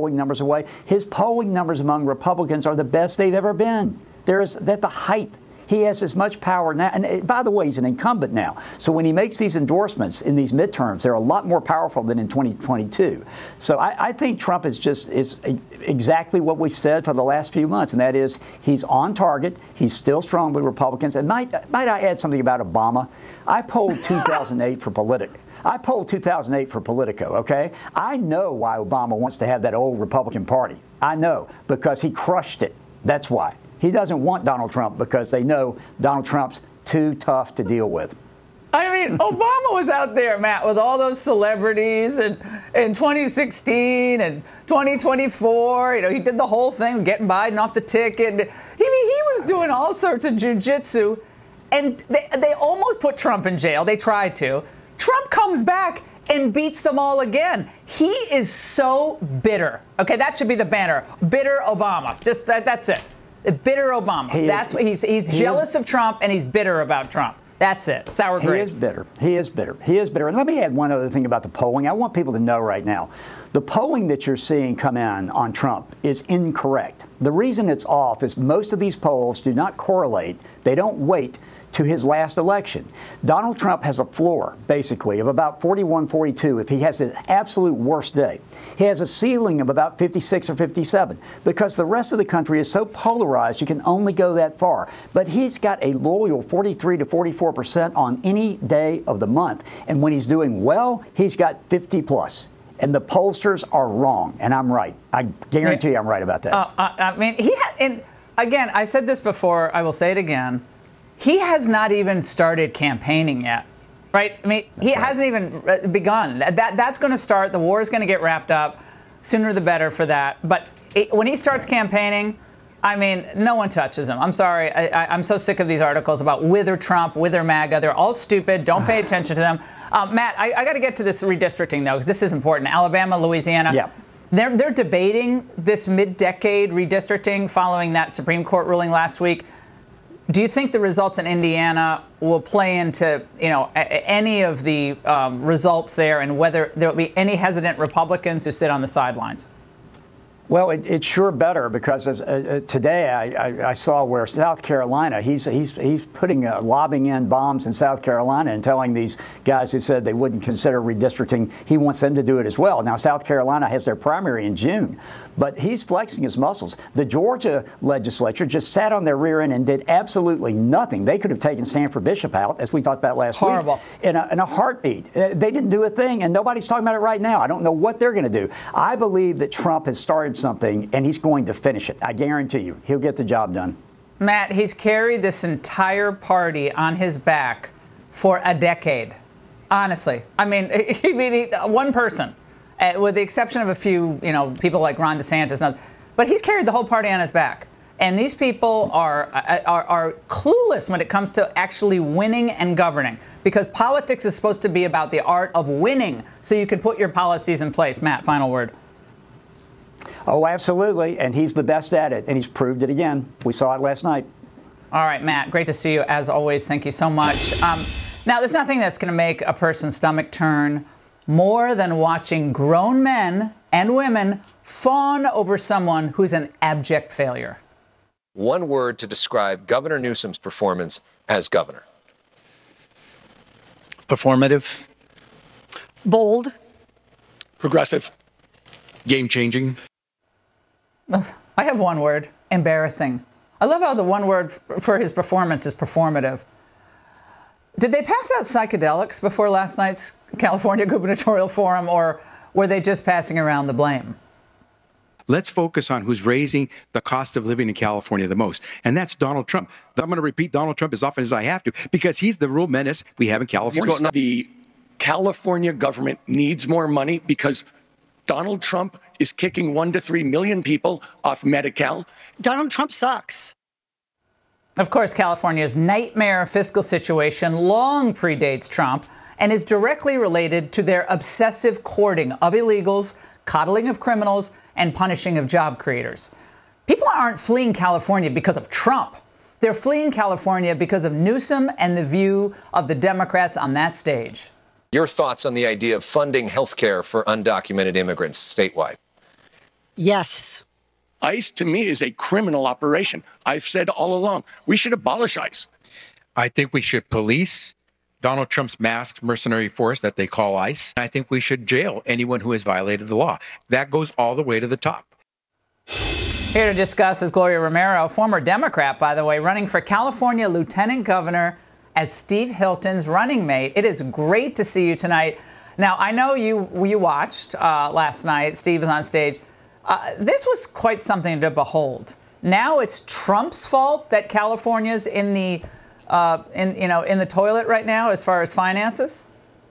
polling numbers away. His polling numbers among Republicans are the best they've ever been. There's at the height. He has as much power now. And by the way, he's an incumbent now. So when he makes these endorsements in these midterms, they're a lot more powerful than in 2022. So I think Trump is exactly what we've said for the last few months, and that is he's on target. He's still strong with Republicans. And might I add something about Obama? I polled 2008 for Politico. I polled 2008 for Politico, okay? I know why Obama wants to have that old Republican Party. I know, because he crushed it. That's why. He doesn't want Donald Trump because they know Donald Trump's too tough to deal with. I mean, Obama was out there, Matt, with all those celebrities in 2016 and 2024. You know, he did the whole thing, getting Biden off the ticket. He was doing all sorts of jujitsu, and they almost put Trump in jail. They tried to. Trump comes back and beats them all again. He is so bitter. Okay, that should be the banner. Bitter Obama. Just that's it. Bitter Obama. He's jealous of Trump, and he's bitter about Trump. That's it. Sour grapes. He is bitter. He is bitter. He is bitter. And let me add one other thing about the polling. I want people to know right now, the polling that you're seeing come in on Trump is incorrect. The reason it's off is most of these polls do not correlate. They don't weight to his last election. Donald Trump has a floor, basically, of about 41, 42 if he has his absolute worst day. He has a ceiling of about 56 or 57 because the rest of the country is so polarized you can only go that far. But he's got a loyal 43 to 44% on any day of the month. And when he's doing well, he's got 50 plus. And the pollsters are wrong, and I'm right. I guarantee I'm right about that. I mean, and again, I said this before, I will say it again. He has not even started campaigning yet, right? I mean, he hasn't even begun. That's going to start. The war is going to get wrapped up. Sooner the better for that. But when he starts campaigning, I mean, no one touches him. I'm sorry. I'm so sick of these articles about wither Trump, wither MAGA. They're all stupid. Don't pay attention to them. Matt, I got to get to this redistricting, though, because this is important. Alabama, Louisiana. Yeah. They're debating this mid-decade redistricting following that Supreme Court ruling last week. Do you think the results in Indiana will play into, any of the results there, and whether there will be any hesitant Republicans who sit on the sidelines? Well, it sure better, because today I saw where South Carolina, he's putting lobbing in bombs in South Carolina and telling these guys who said they wouldn't consider redistricting, he wants them to do it as well. Now, South Carolina has their primary in June, but he's flexing his muscles. The Georgia legislature just sat on their rear end and did absolutely nothing. They could have taken Sanford Bishop out, as we talked about last week, in a heartbeat. They didn't do a thing, and nobody's talking about it right now. I don't know what they're going to do. I believe that Trump has started something, and he's going to finish it. I guarantee you, he'll get the job done. Matt, he's carried this entire party on his back for a decade. Honestly, I mean, one person, with the exception of a few, people like Ron DeSantis, but he's carried the whole party on his back. And these people are clueless when it comes to actually winning and governing, because politics is supposed to be about the art of winning, so you can put your policies in place. Matt, final word. Oh, absolutely. And he's the best at it. And he's proved it again. We saw it last night. All right, Matt, great to see you as always. Thank you so much. Now, there's nothing that's going to make a person's stomach turn more than watching grown men and women fawn over someone who's an abject failure. One word to describe Governor Newsom's performance as governor. Performative. Bold. Progressive. Game-changing. I have one word: embarrassing. I love how the one word for his performance is performative. Did they pass out psychedelics before last night's California gubernatorial forum, or were they just passing around the blame? Let's focus on who's raising the cost of living in California the most, and that's Donald Trump. I'm going to repeat Donald Trump as often as I have to, because he's the real menace we have in California. The California government needs more money because Donald Trump is kicking 1 to 3 million people off Medi-Cal. Donald Trump sucks. Of course, California's nightmare fiscal situation long predates Trump and is directly related to their obsessive courting of illegals, coddling of criminals, and punishing of job creators. People aren't fleeing California because of Trump. They're fleeing California because of Newsom and the view of the Democrats on that stage. Your thoughts on the idea of funding health care for undocumented immigrants statewide? Yes. ICE, to me, is a criminal operation. I've said all along, we should abolish ICE. I think we should police Donald Trump's masked mercenary force that they call ICE. I think we should jail anyone who has violated the law. That goes all the way to the top. Here to discuss is Gloria Romero, former Democrat, by the way, running for California Lieutenant Governor as Steve Hilton's running mate. It is great to see you tonight. Now, I know you watched last night. Steve was on stage. This was quite something to behold. Now it's Trump's fault that California's in the toilet right now as far as finances.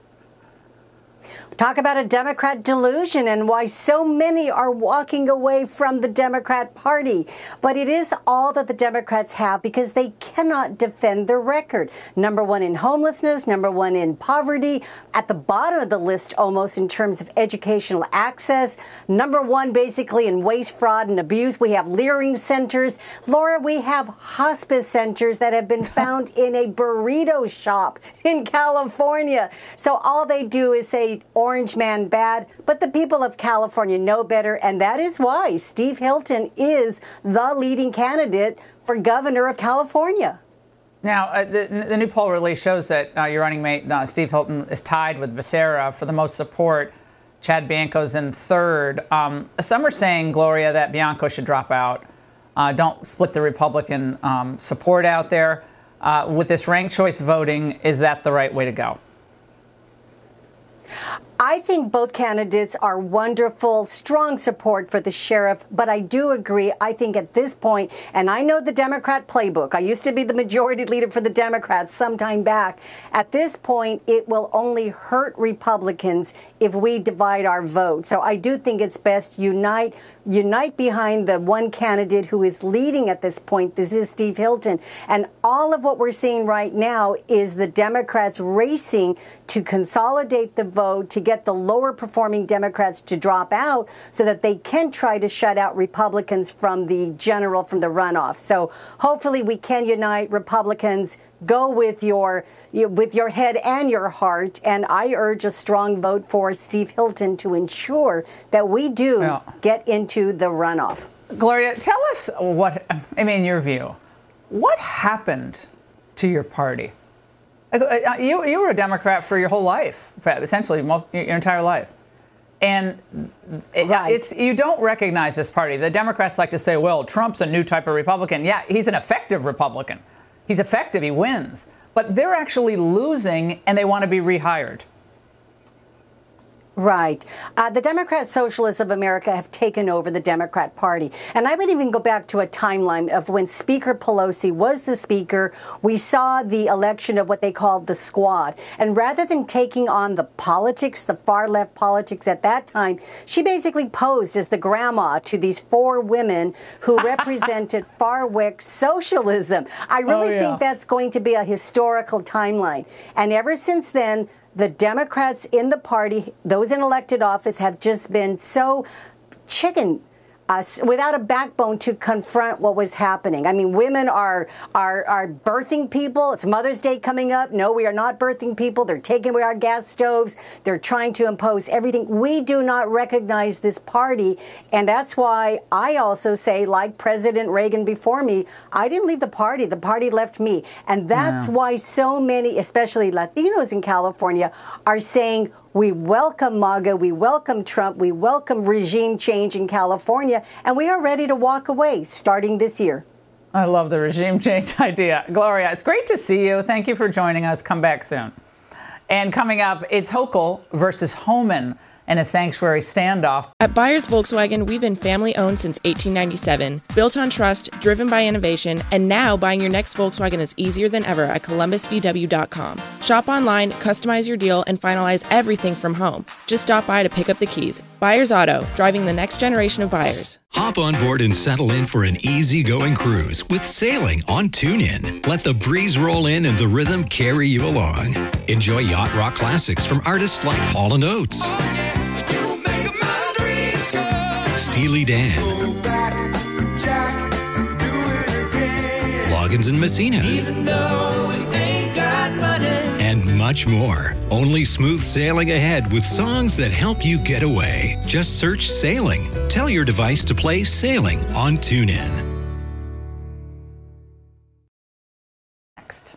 Talk about a Democrat delusion and why so many are walking away from the Democrat Party. But it is all that the Democrats have because they cannot defend their record. Number one in homelessness, number one in poverty, at the bottom of the list almost in terms of educational access, number one basically in waste, fraud, and abuse. We have Leering centers. Laura, we have hospice centers that have been found in a burrito shop in California. So all they do is say, Orange man bad, but the people of California know better, and that is why Steve Hilton is the leading candidate for governor of California. Now, the new poll release shows that your running mate, Steve Hilton, is tied with Becerra for the most support. Chad Bianco's in third. Some are saying, Gloria, that Bianco should drop out. Don't split the Republican support out there. With this ranked choice voting, is that the right way to go? I think both candidates are wonderful, strong support for the sheriff, but I do agree. I think at this point, and I know the Democrat playbook, I used to be the majority leader for the Democrats some time back. At this point, it will only hurt Republicans if we divide our vote. So I do think it's best unite behind the one candidate who is leading at this point. This is Steve Hilton. And all of what we're seeing right now is the Democrats racing to consolidate the vote, to get the lower performing Democrats to drop out so that they can try to shut out Republicans from the runoff. So hopefully we can unite Republicans. Go with your head and your heart. And I urge a strong vote for Steve Hilton to ensure that we do get into the runoff. Gloria, tell us your view, what happened to your party? You were a Democrat for your whole life, essentially your entire life. And you don't recognize this party. The Democrats like to say, well, Trump's a new type of Republican. Yeah, he's an effective Republican. He's effective. He wins. But they're actually losing, and they want to be rehired. Right. The Democrat Socialists of America have taken over the Democrat Party. And I would even go back to a timeline of when Speaker Pelosi was the speaker. We saw the election of what they called the squad. And rather than taking on the politics, the far left politics at that time, she basically posed as the grandma to these four women who represented far right socialism. I really think that's going to be a historical timeline. And ever since then, the Democrats in the party, those in elected office, have just been so without a backbone to confront what was happening. I mean, women are birthing people. It's Mother's Day coming up. No, we are not birthing people. They're taking away our gas stoves. They're trying to impose everything. We do not recognize this party. And that's why I also say, like President Reagan before me, I didn't leave the party. The party left me. And that's why so many, especially Latinos in California, are saying, we welcome MAGA, we welcome Trump, we welcome regime change in California, and we are ready to walk away starting this year. I love the regime change idea. Gloria, it's great to see you. Thank you for joining us. Come back soon. And coming up, it's Hochul versus Homan in a sanctuary standoff. At Byers Volkswagen, we've been family-owned since 1897, built on trust, driven by innovation, and now buying your next Volkswagen is easier than ever at ColumbusVW.com. Shop online, customize your deal, and finalize everything from home. Just stop by to pick up the keys. Byers Auto, driving the next generation of buyers. Hop on board and settle in for an easygoing cruise with sailing on TuneIn. Let the breeze roll in and the rhythm carry you along. Enjoy yacht rock classics from artists like Hall & Oates, Steely Dan, Loggins and Messina, and much more. Only smooth sailing ahead with songs that help you get away. Just search Sailing. Tell your device to play Sailing on TuneIn. Next.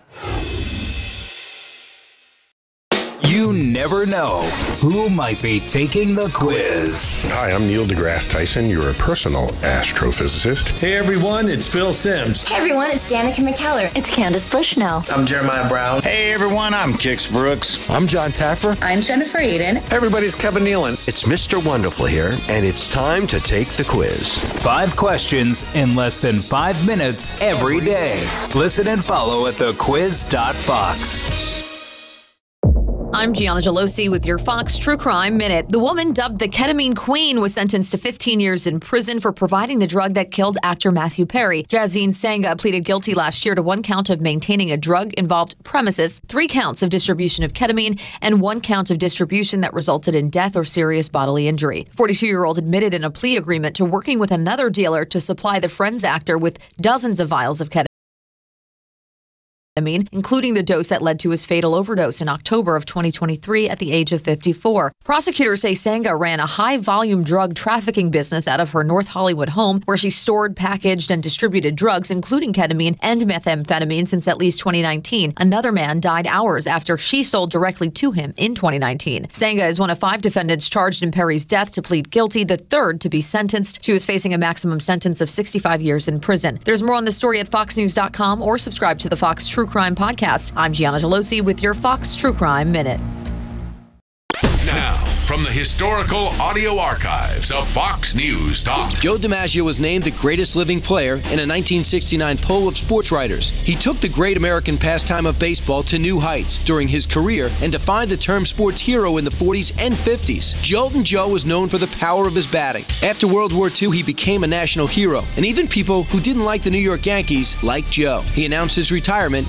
You never know who might be taking the quiz. Hi, I'm Neil deGrasse Tyson, your personal astrophysicist. Hey everyone, it's Phil Simms. Hey everyone, it's Danica McKellar. It's Candace Bushnell. I'm Jeremiah Brown. Hey everyone, I'm Kix Brooks. I'm John Taffer. I'm Jennifer Aiden. Hey everybody, it's Kevin Nealon. It's Mr. Wonderful here, and it's time to take the quiz. 5 questions in less than 5 minutes every day. Listen and follow at thequiz.fox. I'm Gianna Gelosi with your Fox True Crime Minute. The woman dubbed the Ketamine Queen was sentenced to 15 years in prison for providing the drug that killed actor Matthew Perry. Jasveen Sangha pleaded guilty last year to 1 count of maintaining a drug-involved premises, 3 counts of distribution of ketamine, and 1 count of distribution that resulted in death or serious bodily injury. 42-year-old admitted in a plea agreement to working with another dealer to supply the Friends actor with dozens of vials of ketamine, including the dose that led to his fatal overdose in October of 2023 at the age of 54. Prosecutors say Sangha ran a high-volume drug trafficking business out of her North Hollywood home, where she stored, packaged, and distributed drugs, including ketamine and methamphetamine, since at least 2019. Another man died hours after she sold directly to him in 2019. Sangha is one of 5 defendants charged in Perry's death to plead guilty, the third to be sentenced. She was facing a maximum sentence of 65 years in prison. There's more on the story at foxnews.com or subscribe to the Fox True Crime Podcast. I'm Gianna Gelosi with your Fox True Crime Minute. Now, from the historical audio archives of Fox News Talk. Joe DiMaggio was named the greatest living player in a 1969 poll of sports writers. He took the great American pastime of baseball to new heights during his career and defined the term sports hero in the 40s and 50s. Joltin' Joe was known for the power of his batting. After World War II, he became a national hero, and even people who didn't like the New York Yankees liked Joe. He announced his retirement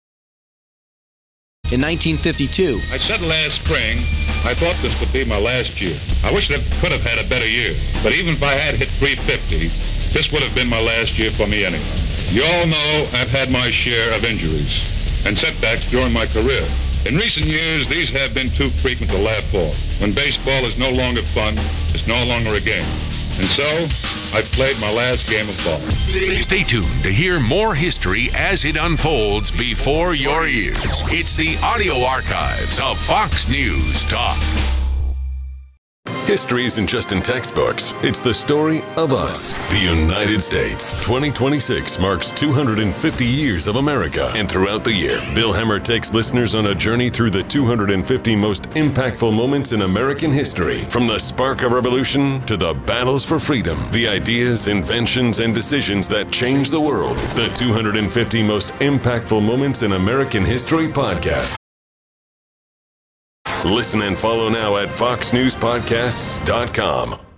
in 1952. I said last spring, I thought this would be my last year. I wish I could have had a better year, but even if I had hit 350, this would have been my last year for me anyway. You all know I've had my share of injuries and setbacks during my career. In recent years, these have been too frequent to laugh off. When baseball is no longer fun, it's no longer a game. And so, I've played my last game of ball. Stay tuned to hear more history as it unfolds before your ears. It's the audio archives of Fox News Talk. History isn't just in textbooks. It's the story of us, the United States. 2026 marks 250 years of America. And throughout the year, Bill Hemmer takes listeners on a journey through the 250 most impactful moments in American history. From the spark of revolution to the battles for freedom, the ideas, inventions, and decisions that changed the world. The 250 most impactful moments in American history podcast. Listen and follow now at foxnewspodcasts.com.